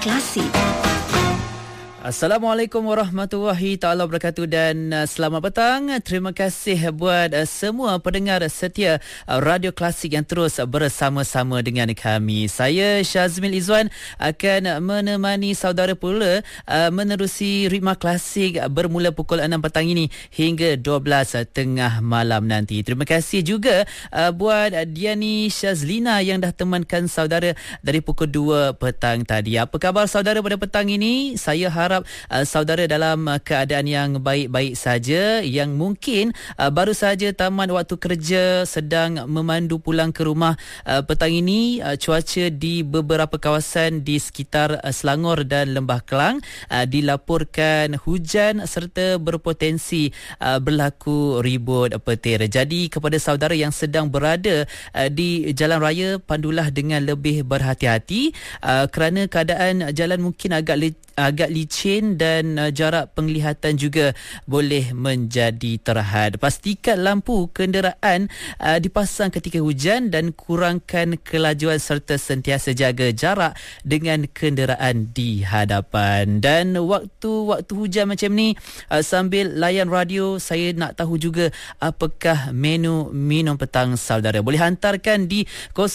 Klasik. Assalamualaikum warahmatullahi taala wabarakatuh dan selamat petang. Terima kasih buat semua pendengar setia Radio Klasik yang terus bersama-sama dengan kami. Saya Syazmil Izwan akan menemani saudara pula menerusi Ritma Klasik bermula pukul 6 petang ini hingga 12 tengah malam nanti. Terima kasih juga buat Diani Syazlina yang dah temankan saudara dari pukul 2 petang tadi. Apa khabar saudara pada petang ini? Saya harap saudara dalam keadaan yang baik-baik saja, yang mungkin baru saja tamat waktu kerja, sedang memandu pulang ke rumah petang ini. Cuaca di beberapa kawasan di sekitar Selangor dan Lembah Kelang dilaporkan hujan serta berpotensi berlaku ribut petir. Jadi kepada saudara yang sedang berada di jalan raya, pandulah dengan lebih berhati-hati kerana keadaan jalan mungkin agak licin dan jarak penglihatan juga boleh menjadi terhad. Pastikan lampu kenderaan dipasang ketika hujan dan kurangkan kelajuan serta sentiasa jaga jarak dengan kenderaan di hadapan. Dan waktu hujan macam ni, sambil layan radio, saya nak tahu juga apakah menu minum petang saudara. Boleh hantarkan di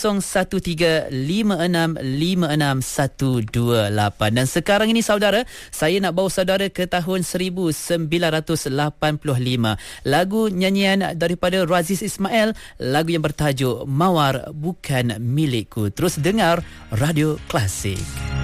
0135656128. Dan sekarang ini saudara, saya nak bawa saudara ke tahun 1985. Lagu nyanyian daripada Raziz Ismail, lagu yang bertajuk Mawar Bukan Milikku. Terus dengar Radio Klasik.